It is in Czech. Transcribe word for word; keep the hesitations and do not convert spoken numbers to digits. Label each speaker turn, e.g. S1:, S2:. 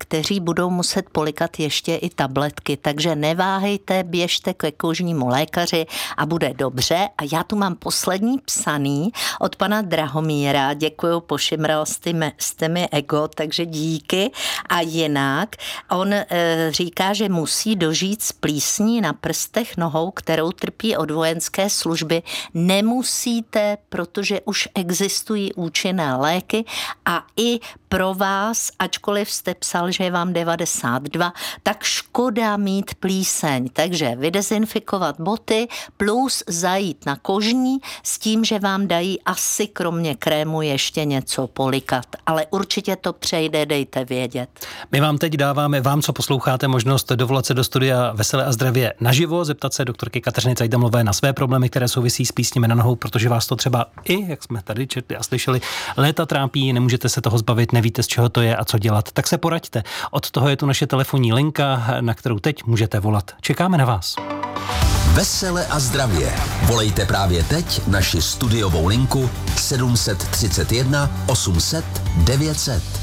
S1: kteří budou muset polikat ještě i tabletky, takže neváhejte, běžte ke kožnímu lékaři a bude dobře. A já tu mám poslední psaný od pana Drahomíra, děkuju, pošimral jste mi ego, takže díky. A jinak, on e, říká, že musí dožít s plísní na prstech nohou, kterou trpí od vojenské služby. Nemusíte, protože už existují účinné léky a i pro vás, ačkoliv jste psal, že je vám devadesát dva, tak škoda mít plíseň. Takže vydezinfikovat boty plus zajít na kožní s tím, že vám dají asi kromě krému ještě něco polikat. Ale určitě to přejde, dejte vědět.
S2: My vám teď dáváme, vám, co posloucháte, možnost dovolat se do studia Veselé a zdravě naživo, zeptat se doktorky Kateřiny Cajdamlové na své problémy, které souvisí s plísněmi na nohou, protože vás to třeba i, jak jsme tady četli a slyšeli, léta trápí, nemůžete se toho zbavit, nevíte, z čeho to je a co dělat. Tak se poraďte. Od toho je tu naše telefonní linka, na kterou teď můžete volat. Čekáme na vás.
S3: Vesele a zdravě. Volejte právě teď naši studiovou linku sedm set třicet jedna osm set devět set.